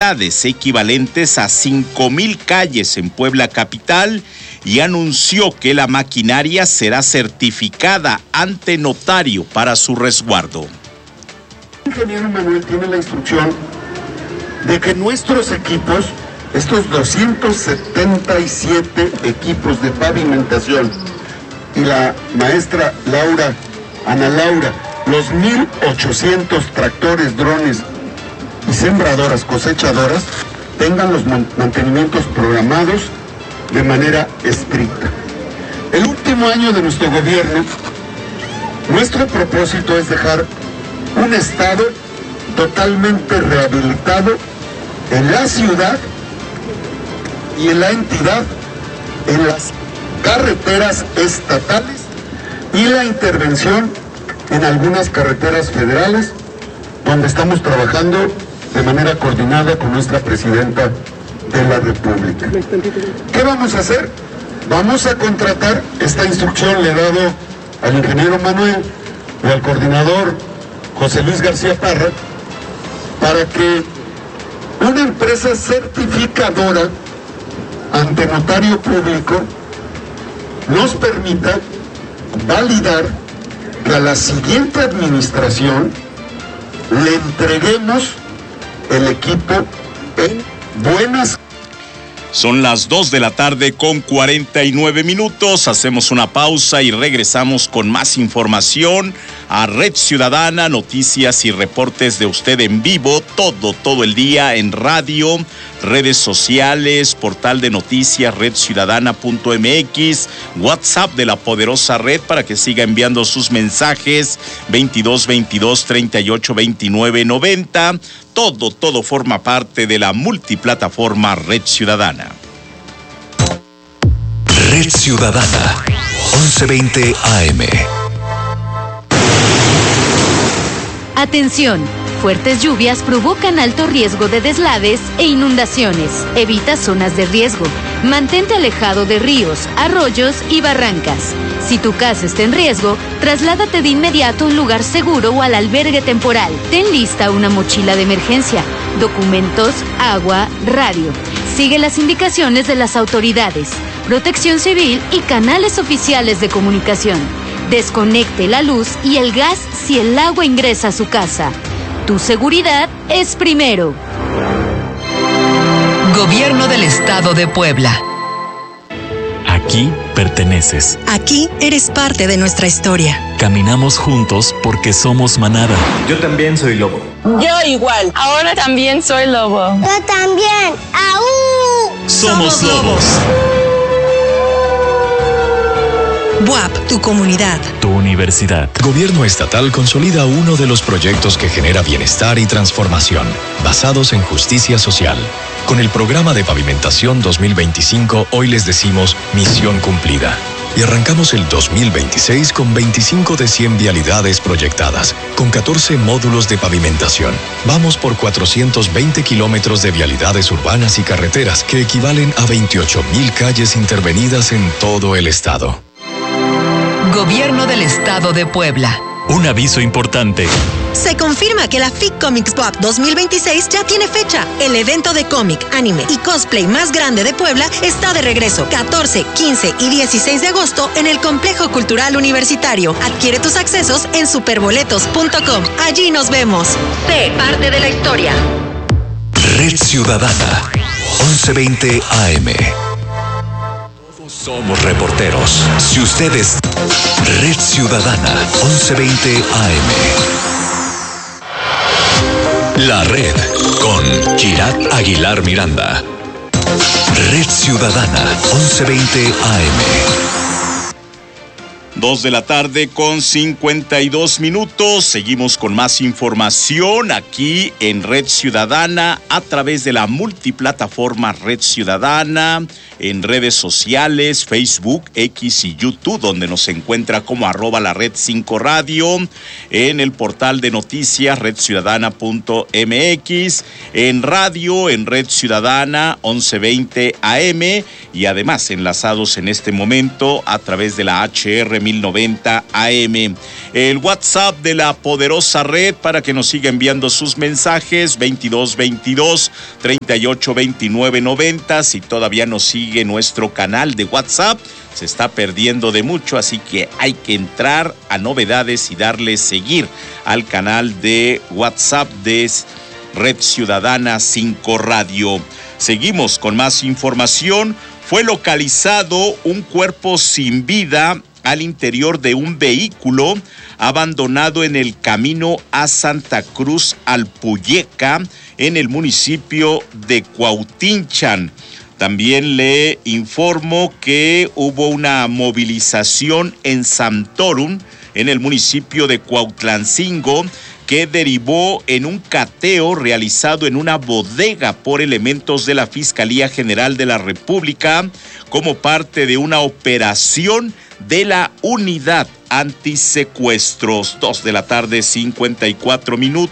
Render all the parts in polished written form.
vialidades equivalentes a 5,000 calles en Puebla capital y anunció que la maquinaria será certificada ante notario para su resguardo. El ingeniero Manuel tiene la instrucción de que nuestros equipos, estos 277 equipos de pavimentación y la maestra Ana Laura, los 1,800 tractores, drones y sembradoras, cosechadoras, tengan los mantenimientos programados de manera estricta. El último año de nuestro gobierno, nuestro propósito es dejar un estado totalmente rehabilitado en la ciudad y en la entidad, en las carreteras estatales y la intervención en algunas carreteras federales, donde estamos trabajando de manera coordinada con nuestra presidenta de la República. ¿Qué vamos a hacer? Vamos a contratar, esta instrucción le he dado al ingeniero Manuel y al coordinador José Luis García Parra, para que una empresa certificadora ante notario público nos permita validar que a la siguiente administración le entreguemos el equipo en buenas. Son las 2:49 p.m. Hacemos una pausa y regresamos con más información a Red Ciudadana, noticias y reportes de usted en vivo, todo el día en radio, redes sociales, portal de noticias, redciudadana.mx, WhatsApp de la poderosa red para que siga enviando sus mensajes, 2222-382990. Todo forma parte de la multiplataforma Red Ciudadana. Red Ciudadana, 11:20 AM. Atención, fuertes lluvias provocan alto riesgo de deslaves e inundaciones. Evita zonas de riesgo. Mantente alejado de ríos, arroyos y barrancas. Si tu casa está en riesgo, trasládate de inmediato a un lugar seguro o al albergue temporal. Ten lista una mochila de emergencia, documentos, agua, radio. Sigue las indicaciones de las autoridades, Protección Civil y canales oficiales de comunicación. Desconecte la luz y el gas si el agua ingresa a su casa. Tu seguridad es primero. Gobierno del Estado de Puebla. Aquí perteneces. Aquí eres parte de nuestra historia. Caminamos juntos porque somos manada. Yo también soy lobo. Yo igual. Ahora también soy lobo. Yo también. ¡Aú! Somos lobos. BUAP, tu comunidad. Tu universidad. Gobierno estatal consolida uno de los proyectos que genera bienestar y transformación, basados en justicia social. Con el programa de pavimentación 2025, hoy les decimos misión cumplida. Y arrancamos el 2026 con 25 de 100 vialidades proyectadas, con 14 módulos de pavimentación. Vamos por 420 kilómetros de vialidades urbanas y carreteras, que equivalen a 28,000 calles intervenidas en todo el estado. Gobierno del Estado de Puebla. Un aviso importante. Se confirma que la FIC Comics BUAP 2026 ya tiene fecha. El evento de cómic, anime y cosplay más grande de Puebla está de regreso. 14, 15 y 16 de agosto en el Complejo Cultural Universitario. Adquiere tus accesos en superboletos.com. Allí nos vemos. Sé parte de la historia. Red Ciudadana, 11:20 AM. Somos reporteros. Si ustedes... Red Ciudadana, 11:20 AM. La Red, con Kirat Aguilar Miranda. Red Ciudadana, 11:20 AM. 2:52 p.m. Seguimos con más información aquí en Red Ciudadana a través de la multiplataforma Red Ciudadana, en redes sociales, Facebook, X y YouTube, donde nos encuentra como @lared5radio, en el portal de noticias redciudadana.mx, en radio, en Red Ciudadana 11:20 AM y además enlazados en este momento a través de la HR 1090 AM. El WhatsApp de la poderosa red para que nos siga enviando sus mensajes, 2222-382990. Si todavía nos sigue nuestro canal de WhatsApp, se está perdiendo de mucho, así que hay que entrar a novedades y darle seguir al canal de WhatsApp de Red Ciudadana 5 Radio. Seguimos con más información. Fue localizado un cuerpo sin vida al interior de un vehículo abandonado en el camino a Santa Cruz Alpuyeca, en el municipio de Cuautinchan. También le informo que hubo una movilización en Santorum, en el municipio de Cuautlancingo, que derivó en un cateo realizado en una bodega por elementos de la Fiscalía General de la República como parte de una operación de la Unidad Antisecuestros. 2:54 p.m.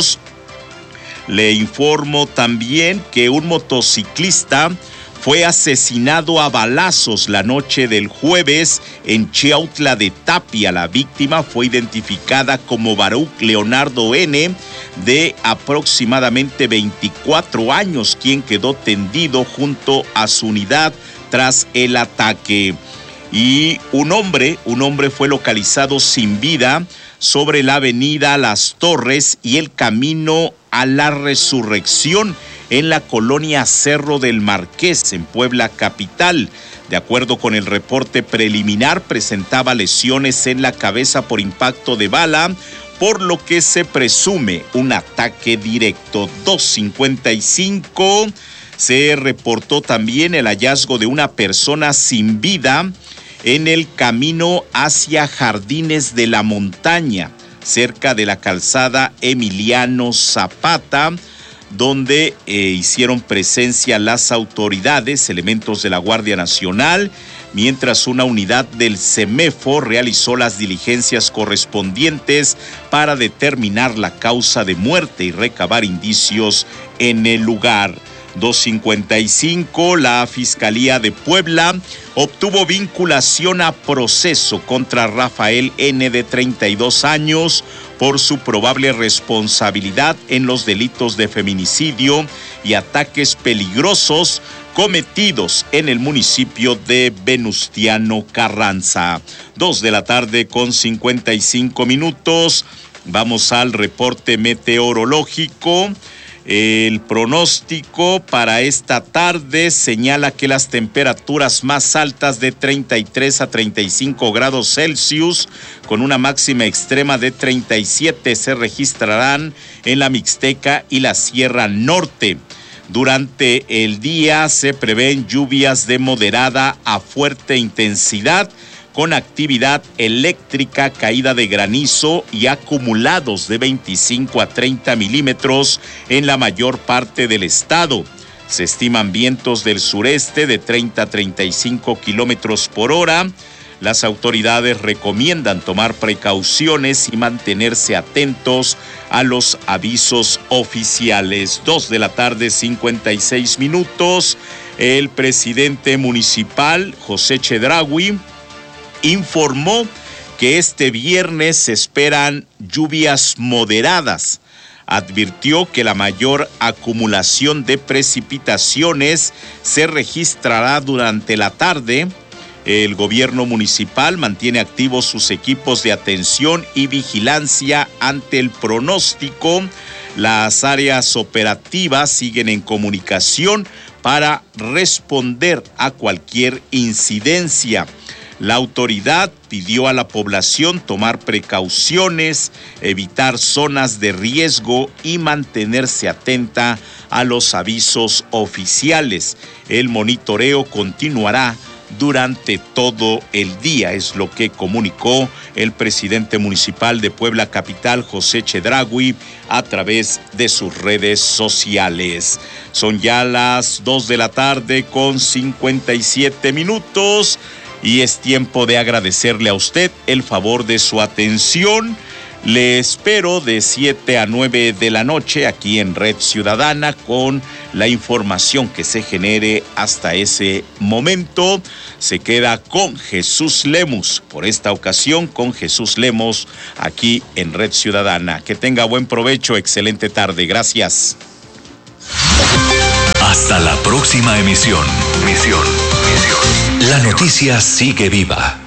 Le informo también que un motociclista fue asesinado a balazos la noche del jueves en Chiautla de Tapia. La víctima fue identificada como Baruch Leonardo N., de aproximadamente 24 años, quien quedó tendido junto a su unidad tras el ataque. Y un hombre fue localizado sin vida sobre la avenida Las Torres y el camino a la Resurrección, en la colonia Cerro del Marqués, en Puebla capital. De acuerdo con el reporte preliminar, presentaba lesiones en la cabeza por impacto de bala, por lo que se presume un ataque directo. 2:55 se reportó también el hallazgo de una persona sin vida en el camino hacia Jardines de la Montaña, cerca de la calzada Emiliano Zapata, donde hicieron presencia las autoridades, elementos de la Guardia Nacional, mientras una unidad del CEMEFO realizó las diligencias correspondientes para determinar la causa de muerte y recabar indicios en el lugar. 2:55, la Fiscalía de Puebla obtuvo vinculación a proceso contra Rafael N., de 32 años, por su probable responsabilidad en los delitos de feminicidio y ataques peligrosos cometidos en el municipio de Venustiano Carranza. 2:55 p.m. Vamos al reporte meteorológico. El pronóstico para esta tarde señala que las temperaturas más altas de 33 a 35 grados Celsius, con una máxima extrema de 37, se registrarán en la Mixteca y la Sierra Norte. Durante el día se prevén lluvias de moderada a fuerte intensidad, con actividad eléctrica, caída de granizo y acumulados de 25 a 30 milímetros en la mayor parte del estado. Se estiman vientos del sureste de 30 a 35 kilómetros por hora. Las autoridades recomiendan tomar precauciones y mantenerse atentos a los avisos oficiales. 2:56 p.m. El presidente municipal, José Chedraui, informó que este viernes se esperan lluvias moderadas. Advirtió que la mayor acumulación de precipitaciones se registrará durante la tarde. El gobierno municipal mantiene activos sus equipos de atención y vigilancia ante el pronóstico. Las áreas operativas siguen en comunicación para responder a cualquier incidencia. La autoridad pidió a la población tomar precauciones, evitar zonas de riesgo y mantenerse atenta a los avisos oficiales. El monitoreo continuará durante todo el día, es lo que comunicó el presidente municipal de Puebla capital, José Chedraui, a través de sus redes sociales. Son ya las 2:57 p.m. y es tiempo de agradecerle a usted el favor de su atención. Le espero de 7 a 9 de la noche aquí en Red Ciudadana con la información que se genere hasta ese momento. Se queda con Jesús Lemus, por esta ocasión con Jesús Lemus aquí en Red Ciudadana. Que tenga buen provecho, excelente tarde, gracias. Hasta la próxima emisión. La noticia sigue viva.